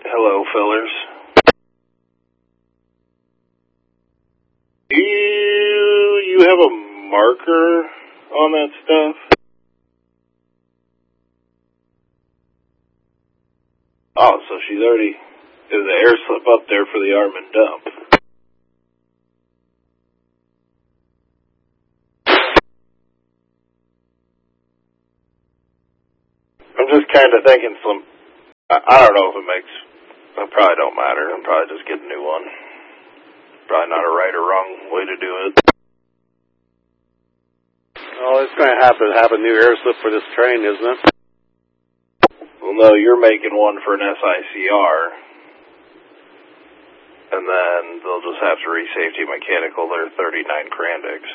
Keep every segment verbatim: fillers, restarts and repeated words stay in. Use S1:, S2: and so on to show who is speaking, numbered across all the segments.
S1: Hello, fellers. Do you, you have a marker on that stuff? Oh, so she's already... There's an air slip up there for the arm and dump. I'm just kind of thinking some... I, I don't know if it makes... It probably don't matter. I'm probably just getting a new one. Probably not a right or wrong way to do it.
S2: Oh, it's going to have to have a new air slip for this train, isn't it?
S1: Well, no, you're making one for an S I C R. And then they'll just have to re-safety mechanical their thirty-nine Crandigs.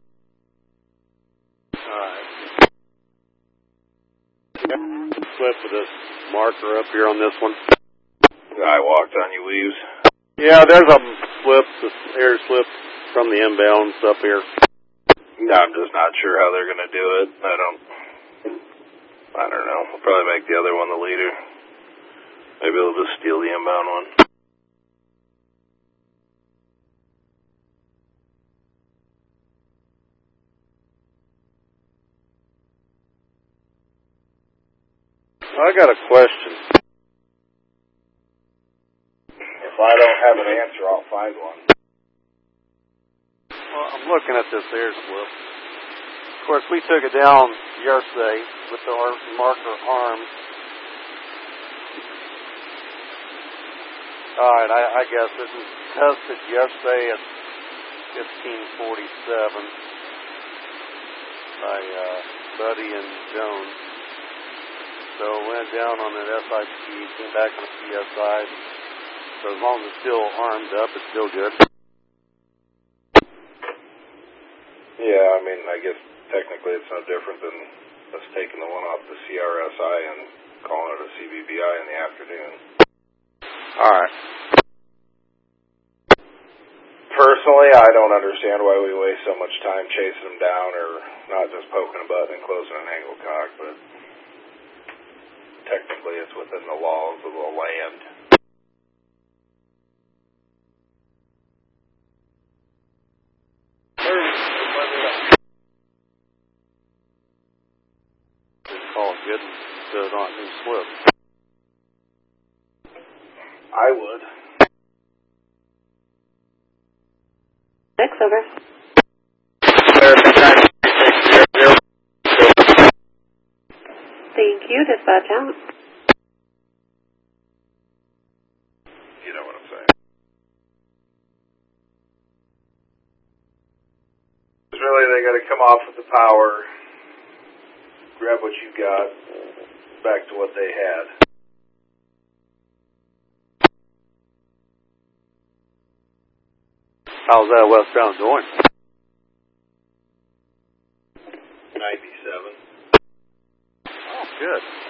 S2: Alright. Slip with this marker up here on this one.
S1: I walked on you, Weaves.
S2: Yeah, there's a slip, this air slip from the inbounds up here.
S1: No, I'm just not sure how they're going to do it. I don't... I don't know. We'll probably make the other one the leader. Maybe they'll just steal the inbound one.
S2: I got a question.
S1: If I don't have an answer, I'll find one.
S2: Well, I'm looking at this air slip. Of course, we took it down yesterday with the marker arm. Alright, I, I guess it was tested yesterday at fifteen forty-seven by uh, Buddy and Jones. So went down on an S I P, came back on a P S I. So as long as it's still armed up, it's still good.
S1: Yeah, I mean, I guess technically it's no different than us taking the one off the C R S I and calling it a C B B I in the afternoon.
S2: Alright.
S1: Personally, I don't understand why we waste so much time chasing them down or not just poking a button and closing an angle cock, but technically it's within the laws of the land.
S2: Just call it good and set it on new slip.
S1: I would.
S3: Six over. Thank you, dispatch out.
S1: You know what I'm saying. Really, they got to come off with the power, grab what you got, back to what they had.
S2: How's that westbound going?
S1: ninety-seven.
S2: Oh, good.